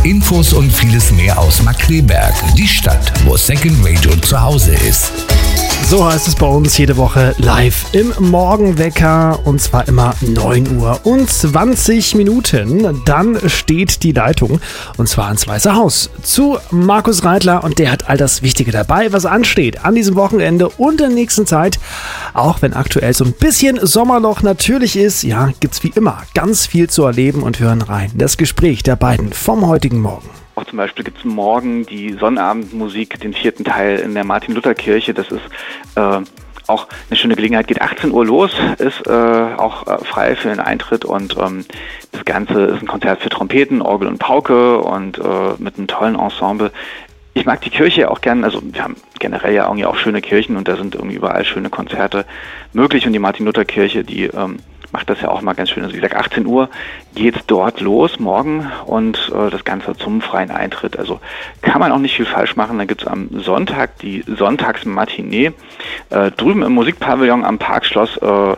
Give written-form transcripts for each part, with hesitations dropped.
Infos und vieles mehr aus Markkleeberg, die Stadt, wo Second Radio zu Hause ist. So heißt es bei uns jede Woche live im Morgenwecker, und zwar immer 9 Uhr und 20 Minuten. Dann steht die Leitung, und zwar ans Weiße Haus, zu Markus Reitler, und der hat all das Wichtige dabei, was ansteht an diesem Wochenende und der nächsten Zeit. Auch wenn aktuell so ein bisschen Sommerloch natürlich ist, ja, gibt's wie immer ganz viel zu erleben, und hören rein. Das Gespräch der beiden vom heutigen Morgen. Auch zum Beispiel gibt es morgen die Sonnabendmusik, den 4. Teil in der Martin-Luther-Kirche. Das ist auch eine schöne Gelegenheit. Geht 18 Uhr los, ist auch frei für den Eintritt, und das Ganze ist ein Konzert für Trompeten, Orgel und Pauke und mit einem tollen Ensemble. Ich mag die Kirche auch gern, also wir haben generell ja irgendwie auch schöne Kirchen, und da sind irgendwie überall schöne Konzerte möglich, und die Martin-Luther-Kirche, die macht das ja auch mal ganz schön. Also wie gesagt, 18 Uhr geht's dort los morgen, und das Ganze zum freien Eintritt. Also kann man auch nicht viel falsch machen. Dann gibt's am Sonntag die Sonntagsmatinee drüben im Musikpavillon am Parkschloss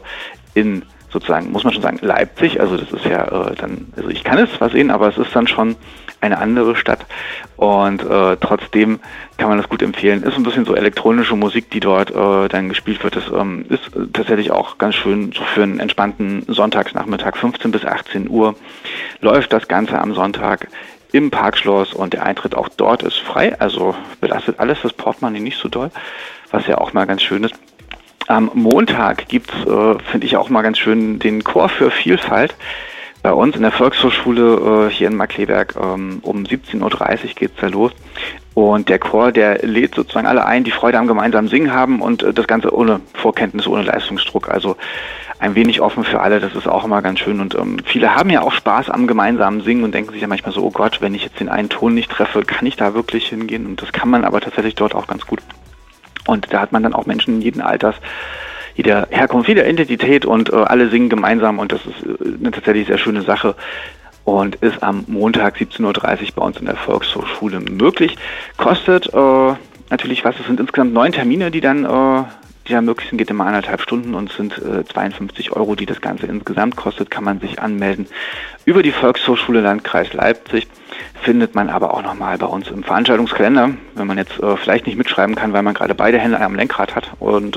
in sozusagen, muss man schon sagen, Leipzig. Also das ist ja dann, also ich kann es zwar sehen, aber es ist dann schon eine andere Stadt, und trotzdem kann man das gut empfehlen. Ist ein bisschen so elektronische Musik, die dort dann gespielt wird. Das ist tatsächlich auch ganz schön so für einen entspannten Sonntagsnachmittag, 15 bis 18 Uhr läuft das Ganze am Sonntag im Parkschloss, und der Eintritt auch dort ist frei, also belastet alles das Portemonnaie nicht so doll, was ja auch mal ganz schön ist. Am Montag gibt's, finde ich auch mal ganz schön, den Chor für Vielfalt. Bei uns in der Volkshochschule hier in Markkleeberg um 17.30 Uhr geht's da los. Und der Chor, der lädt sozusagen alle ein, die Freude am gemeinsamen Singen haben, und das Ganze ohne Vorkenntnisse, ohne Leistungsdruck. Also ein wenig offen für alle, das ist auch immer ganz schön. Und viele haben ja auch Spaß am gemeinsamen Singen und denken sich ja manchmal so, oh Gott, wenn ich jetzt den einen Ton nicht treffe, kann ich da wirklich hingehen? Und das kann man aber tatsächlich dort auch ganz gut. Und da hat man dann auch Menschen jeden Alters, jeder Herkunft, jeder Identität, und alle singen gemeinsam, und das ist eine tatsächlich sehr schöne Sache, und ist am Montag 17.30 Uhr bei uns in der Volkshochschule möglich. Kostet natürlich was, es sind insgesamt 9 Termine, die da möglich sind, geht immer 1,5 Stunden, und sind 52 Euro, die das Ganze insgesamt kostet. Kann man sich anmelden über die Volkshochschule Landkreis Leipzig, findet man aber auch nochmal bei uns im Veranstaltungskalender, wenn man jetzt vielleicht nicht mitschreiben kann, weil man gerade beide Hände am Lenkrad hat und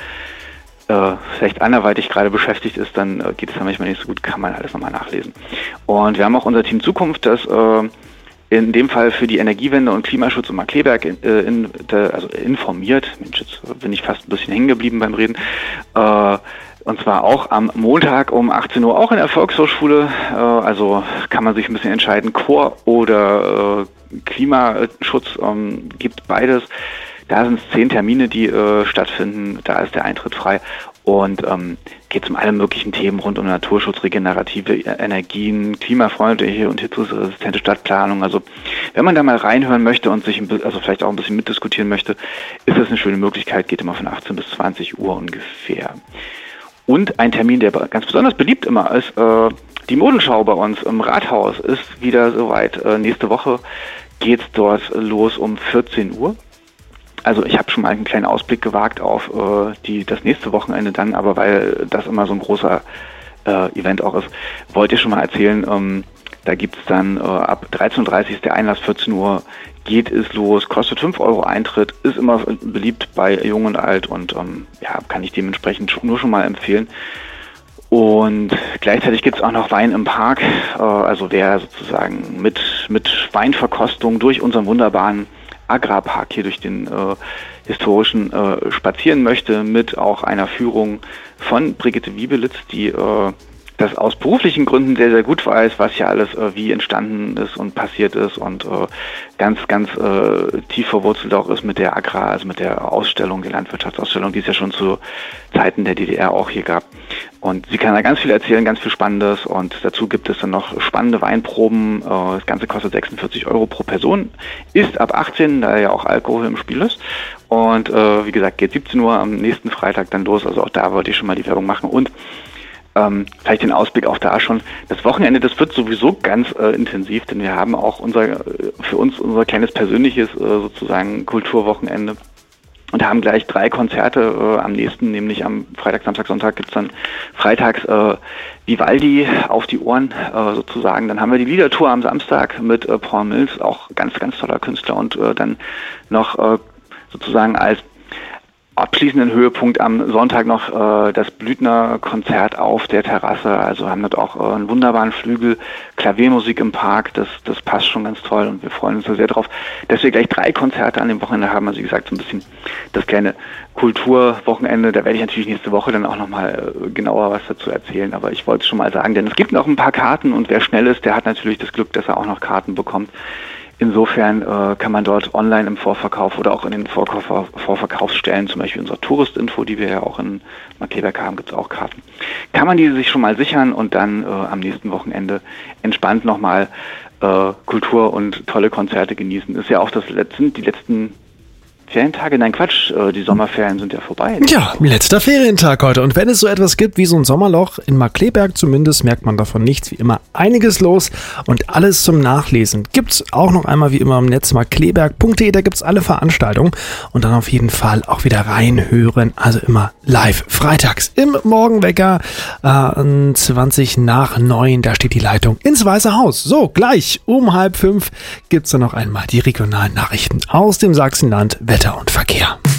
vielleicht anderweitig gerade beschäftigt ist, dann geht es ja manchmal nicht so gut, kann man alles nochmal nachlesen. Und wir haben auch unser Team Zukunft, das in dem Fall für die Energiewende und Klimaschutz in Markkleeberg informiert. Mensch, jetzt bin ich fast ein bisschen hängen geblieben beim Reden. Und zwar auch am Montag um 18 Uhr, auch in der Volkshochschule. Also kann man sich ein bisschen entscheiden, Chor oder Klimaschutz, gibt beides. Da sind es 10 Termine, die stattfinden. Da ist der Eintritt frei, und geht um alle möglichen Themen rund um Naturschutz, regenerative Energien, klimafreundliche und hitzeresistente Stadtplanung. Also wenn man da mal reinhören möchte und sich vielleicht auch ein bisschen mitdiskutieren möchte, ist das eine schöne Möglichkeit. Geht immer von 18 bis 20 Uhr ungefähr. Und ein Termin, der ganz besonders beliebt immer ist, die Modenschau bei uns im Rathaus ist wieder soweit. Nächste Woche geht's dort los um 14 Uhr. Also ich habe schon mal einen kleinen Ausblick gewagt auf das nächste Wochenende dann, aber weil das immer so ein großer Event auch ist, wollte ich schon mal erzählen, da gibt's dann ab 13.30 Uhr ist der Einlass, 14 Uhr geht es los, kostet 5 Euro Eintritt, ist immer beliebt bei Jung und Alt, und kann ich dementsprechend nur schon mal empfehlen. Und gleichzeitig gibt's auch noch Wein im Park, also wer sozusagen mit Weinverkostung durch unseren wunderbaren Agrarpark hier durch den historischen spazieren möchte, mit auch einer Führung von Brigitte Wiebelitz, die das aus beruflichen Gründen sehr, sehr gut weiß, was hier alles wie entstanden ist und passiert ist, und ganz tief verwurzelt auch ist mit der also mit der Ausstellung, der Landwirtschaftsausstellung, die es ja schon zu Zeiten der DDR auch hier gab. Und sie kann da ganz viel erzählen, ganz viel Spannendes, und dazu gibt es dann noch spannende Weinproben. Das Ganze kostet 46 Euro pro Person, ist ab 18, da ja auch Alkohol im Spiel ist. Und wie gesagt, geht 17 Uhr am nächsten Freitag dann los, also auch da wollte ich schon mal die Werbung machen. Und vielleicht den Ausblick auch da schon. Das Wochenende, das wird sowieso ganz intensiv, denn wir haben auch für uns unser kleines persönliches sozusagen Kulturwochenende. und haben gleich 3 Konzerte am nächsten, nämlich am Freitag, Samstag, Sonntag gibt es dann freitags Vivaldi auf die Ohren sozusagen. Dann haben wir die Liedertour am Samstag mit Paul Mills, auch ganz, ganz toller Künstler, und dann noch sozusagen als abschließenden Höhepunkt am Sonntag noch das Blüthner-Konzert auf der Terrasse. Also haben dort auch einen wunderbaren Flügel, Klaviermusik im Park, das passt schon ganz toll und wir freuen uns sehr drauf, dass wir gleich 3 Konzerte an dem Wochenende haben. Also wie gesagt, so ein bisschen das kleine Kulturwochenende. Da werde ich natürlich nächste Woche dann auch nochmal genauer was dazu erzählen, aber ich wollte es schon mal sagen, denn es gibt noch ein paar Karten und wer schnell ist, der hat natürlich das Glück, dass er auch noch Karten bekommt. Insofern kann man dort online im Vorverkauf oder auch in den Vorverkaufsstellen, zum Beispiel unserer Touristinfo, die wir ja auch in Markkleeberg haben, gibt es auch Karten. Kann man die sich schon mal sichern und dann am nächsten Wochenende entspannt nochmal Kultur und tolle Konzerte genießen. Ist ja auch die letzten Ferientage? Nein, Quatsch, die Sommerferien sind ja vorbei. Ja, letzter Ferientag heute. Und wenn es so etwas gibt wie so ein Sommerloch, in Markkleeberg zumindest, merkt man davon nichts. Wie immer einiges los und alles zum Nachlesen gibt's auch noch einmal wie immer im Netz markkleeberg.de. Da gibt's alle Veranstaltungen und dann auf jeden Fall auch wieder reinhören. Also immer live freitags im Morgenwecker 20 nach 9. Da steht die Leitung ins Weiße Haus. So, gleich um 4:30 gibt's dann noch einmal die regionalen Nachrichten aus dem Sachsenland, Wetter und Verkehr.